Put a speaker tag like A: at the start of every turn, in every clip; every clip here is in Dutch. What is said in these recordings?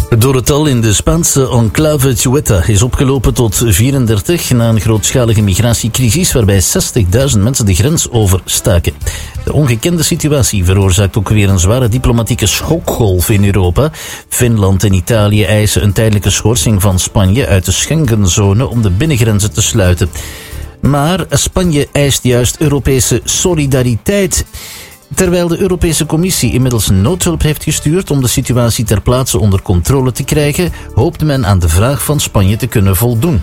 A: Het dodental in de Spaanse enclave Ceuta is opgelopen tot 34 na een grootschalige migratiecrisis waarbij 60.000 mensen de grens overstaken. De ongekende situatie veroorzaakt ook weer een zware diplomatieke schokgolf in Europa. Finland en Italië eisen een tijdelijke schorsing van Spanje uit de Schengenzone om de binnengrenzen te sluiten. Maar Spanje eist juist Europese solidariteit. Terwijl de Europese Commissie inmiddels noodhulp heeft gestuurd om de situatie ter plaatse onder controle te krijgen, hoopte men aan de vraag van Spanje te kunnen voldoen.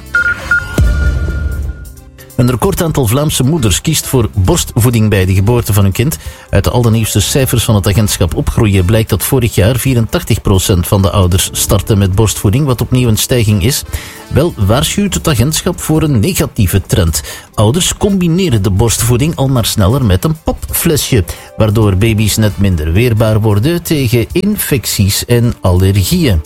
A: Een record aantal Vlaamse moeders kiest voor borstvoeding bij de geboorte van hun kind. Uit de allernieuwste cijfers van het agentschap Opgroeien blijkt dat vorig jaar 84% van de ouders starten met borstvoeding, wat opnieuw een stijging is. Wel waarschuwt het agentschap voor een negatieve trend. Ouders combineren de borstvoeding al maar sneller met een popflesje, waardoor baby's net minder weerbaar worden tegen infecties en allergieën.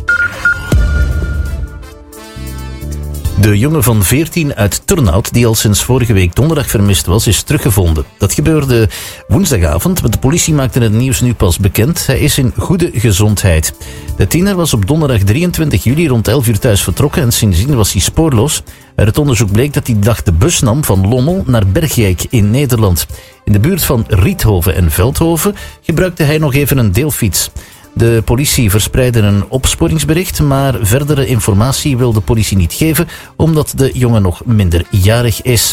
A: De jongen van 14 uit Turnhout, die al sinds vorige week donderdag vermist was, is teruggevonden. Dat gebeurde woensdagavond, maar de politie maakte het nieuws nu pas bekend. Hij is in goede gezondheid. De tiener was op donderdag 23 juli rond 11 uur thuis vertrokken en sindsdien was hij spoorloos. Uit het onderzoek bleek dat hij die dag de bus nam van Lommel naar Bergijk in Nederland. In de buurt van Riethoven en Veldhoven gebruikte hij nog even een deelfiets. De politie verspreidde een opsporingsbericht, maar verdere informatie wil de politie niet geven, omdat de jongen nog minderjarig is.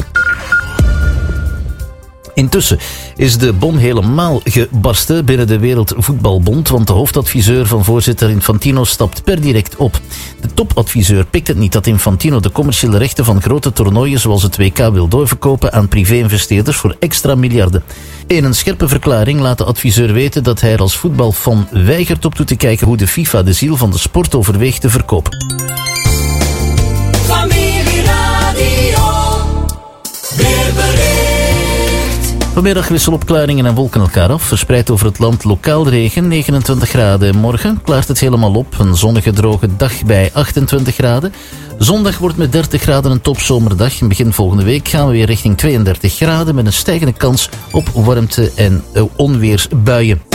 A: Intussen is de bom helemaal gebarsten binnen de Wereldvoetbalbond, want de hoofdadviseur van voorzitter Infantino stapt per direct op. De topadviseur pikt het niet dat Infantino de commerciële rechten van grote toernooien zoals het WK wil doorverkopen aan privé-investeerders voor extra miljarden. In een scherpe verklaring laat de adviseur weten dat hij er als voetbalfan weigert op toe te kijken hoe de FIFA de ziel van de sport overweegt te verkopen. Vanmiddag wisselopklaringen en wolken elkaar af. Verspreid over het land lokaal regen, 29 graden. Morgen klaart het helemaal op. Een zonnige, droge dag bij 28 graden. Zondag wordt met 30 graden een topzomerdag. In begin volgende week gaan we weer richting 32 graden met een stijgende kans op warmte en onweersbuien.